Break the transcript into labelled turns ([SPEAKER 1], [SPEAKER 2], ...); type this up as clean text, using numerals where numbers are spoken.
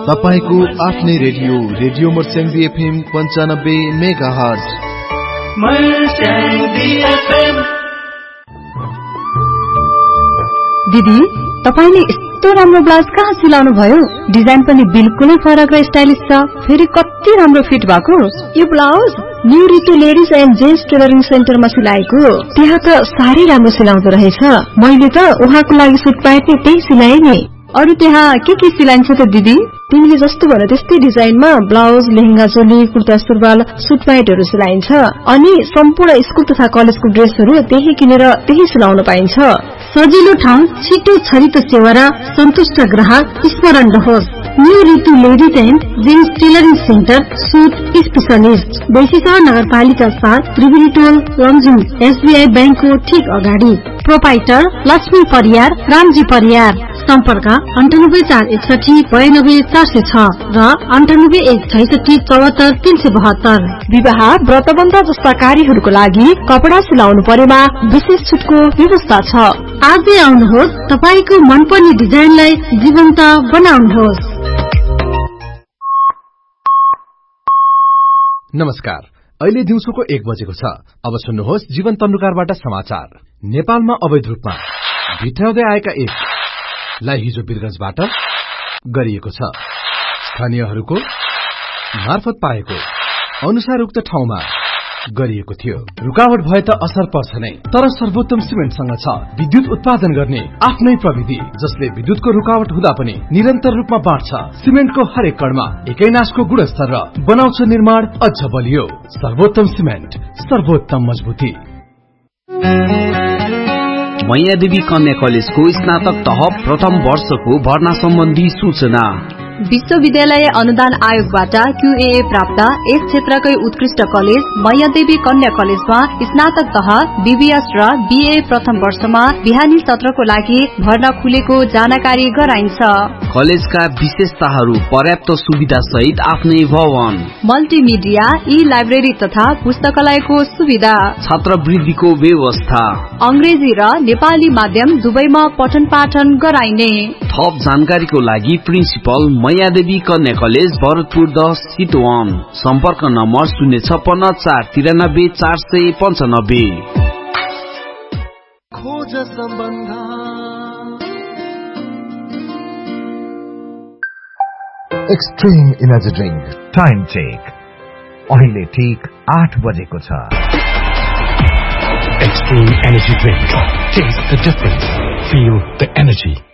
[SPEAKER 1] तपाईको आफ्नै radio मर्स्याङ्गी FM 95 megahertz.
[SPEAKER 2] दिदी, तपाईले यस्तो राम्रो ब्लाउज कहाँ सिलाउनु भयो? डिजाइन पनि बिल्कुलै फरक र स्टाइलिश छ। फेरि कति राम्रो फिट भएको। यो blouse new Ritu ladies and gents tailoring सेन्टरमा सिलाएको। त्यहाँ त साह्रै राम्रो सिलाउँदो रहेछ। मैले त उहाँको लागि सुट प्यान्ट नै त्यही सिलाएँ नि। अरु त्यहाँ के सिलाइन्छ त दिदी? तिमीले जस्तो भन त्यस्तै डिजाइनमा ब्लाउज, लेहेंगा चोली, कुर्ता सुरुवाल, सुट प्यान्टहरु सिलाइन्छ। अनि सम्पूर्ण स्कुल तथा कलेजको ड्रेसहरु त्यही किनेर त्यही सिलाउन पाइन्छ। सजिलो ठाउँ, छिटो छरितो सेवा र सन्तुष्ट ग्राहक स्मरण रहोस्। New Ritu ladies and gents tailoring centre, suit specialist, बेसीसर नगरपालिका 7, त्रिवेणी टोल, लमजुङ, एसबीआई बैंकको ठीक अगाडि। प्रोपाइटर लक्ष्मी परियार, रामजी परियार। सम्पर्क 9841692406 र 9816674372। विवाह, व्रतबन्ध जस्ता कार्यहरूको लागि कपडा सिलाउनु परेमा विशेष छुटको व्यवस्था छ। आजै आउनुहोस्, तपाईको मनपर्ने डिजाइनलाई जीवन्त बनाउनुहोस्।
[SPEAKER 3] नमस्कार, अहिले दिउँसोको 1 बजेको छ। अब सुन्नुहोस् जीवन तन्नुकारबाट समाचार। नेपालमा अवैध रूपमा भित्राउँदै आएका लाई हिजो वीरगञ्जबाट गरिएको छ। स्थानीयहरूको मार्फत पाएको अनुसार उक्त ठाउँमा गरिएको थियो। रुकावट भए त असर पर्छ नै, तर सर्वोत्तम सिमेन्टसँग छ विद्युत उत्पादन गर्ने आफ्नै प्रविधि, जसले विद्युतको रुकावट हुँदा पनि निरन्तर रूपमा बाँड्छ। सिमेन्टको हरेक कणमा एकै नासको गुणस्तर र बनाउँछ निर्माण अझ बलियो। सर्वोत्तम सिमेन्ट, सर्वोत्तम मजबुती।
[SPEAKER 4] मैयादेवी कन्या कलेजको स्नातक तह प्रथम वर्षको भर्ना सम्बन्धी सूचना।
[SPEAKER 2] विश्वविद्यालय अनुदान आयोगबाट QAA प्राप्त यस क्षेत्रकै उत्कृष्ट कलेज मैयादेवी कन्या कलेजमा स्नातक तह BBS र BA प्रथम वर्षमा बिहानी सत्रको लागि भर्ना खुलेको जानकारी गराइन्छ।
[SPEAKER 4] कलेजका विशेषताहरू पर्याप्त सुविधा सहित आफ्नै भवन,
[SPEAKER 2] मल्टिमिडिया, ई-लाइब्रेरी तथा पुस्तकालयको सुविधा,
[SPEAKER 4] छात्रवृत्तिको व्यवस्था,
[SPEAKER 2] अंग्रेजी र नेपाली माध्यम दुवैमा पठन पाठन गराइने।
[SPEAKER 4] थप जानकारीको लागि प्रिन्सिपल मैयादेवी कन्या कलेज, भरतपुर 10 चितवन। सम्पर्क number 056 493 495।
[SPEAKER 5] Extreme energy drink time check अहिले ठीक 8 बजेको छ।
[SPEAKER 6] Extreme energy drink. Taste the difference. Feel the energy.